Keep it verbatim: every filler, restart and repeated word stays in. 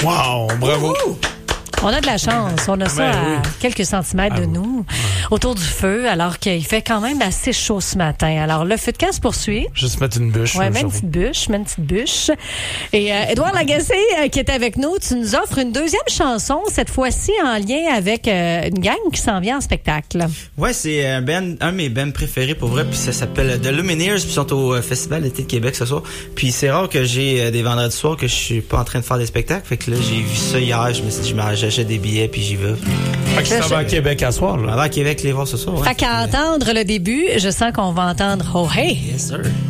Wow, bravo. Ouh! On a de la chance. On a ça Ben, à oui. quelques centimètres Ah, de oui. nous, autour du feu, alors qu'il fait quand même assez chaud ce matin. Alors, le feu de camp se poursuit. Juste mettre une bûche. Ouais, là, mets une j'avoue. petite bûche, mets une petite bûche. Et euh, Édouard Lagacé, euh, qui est avec nous, tu nous offres une deuxième chanson, cette fois-ci en lien avec euh, une gang qui s'en vient en spectacle. Ouais, c'est un, band, un de mes bands préférés pour vrai, puis ça s'appelle The Lumineers, puis ils sont au euh, Festival d'été de Québec ce soir. Puis c'est rare que j'ai euh, des vendredis soirs que je suis pas en train de faire des spectacles, fait que là j'ai vu ça hier, je me suis dit je m'en- j'achète des billets puis j'y vais. Fait que ça va à Québec à soir, là. On va à Québec les voir ce soir. Ouais. Fait qu'à entendre le début, je sens qu'on va entendre « Oh hey ». Yes sir.